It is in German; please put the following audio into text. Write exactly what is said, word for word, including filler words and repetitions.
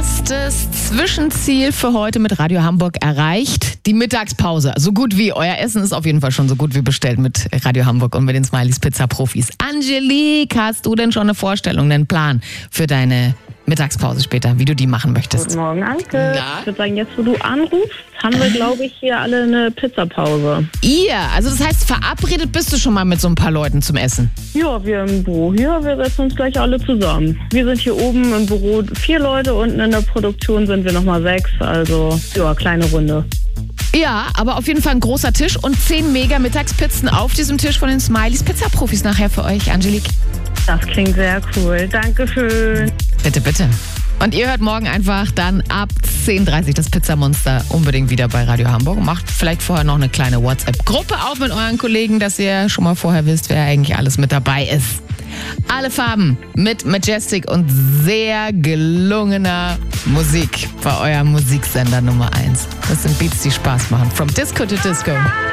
erstes Zwischenziel für heute mit Radio Hamburg erreicht. Die Mittagspause. So gut wie. Euer Essen ist auf jeden Fall schon so gut wie bestellt mit Radio Hamburg und mit den Smileys Pizza Profis. Angelique, hast du denn schon eine Vorstellung, einen Plan für deine Mittagspause später, wie du die machen möchtest? Guten Morgen, Anke. Na? Ich würde sagen, jetzt wo du anrufst, haben wir, glaube ich, hier alle eine Pizzapause. Ihr, also das heißt, verabredet bist du schon mal mit so ein paar Leuten zum Essen? Ja, wir im Büro hier, wir setzen uns gleich alle zusammen. Wir sind hier oben im Büro vier Leute, unten in der Produktion sind wir nochmal sechs, also ja, kleine Runde. Ja, aber auf jeden Fall ein großer Tisch und zehn mega Mittagspizzen auf diesem Tisch von den Smileys Pizza Profis nachher für euch, Angelique. Das klingt sehr cool. Dankeschön. Bitte, bitte. Und ihr hört morgen einfach dann ab zehn Uhr dreißig das Pizzamonster unbedingt wieder bei Radio Hamburg. Macht vielleicht vorher noch eine kleine WhatsApp-Gruppe auf mit euren Kollegen, dass ihr schon mal vorher wisst, wer eigentlich alles mit dabei ist. Alle Farben mit Majestic und sehr gelungener Musik bei eurem Musiksender Nummer eins. Das sind Beats, die Spaß machen. From Disco to Disco.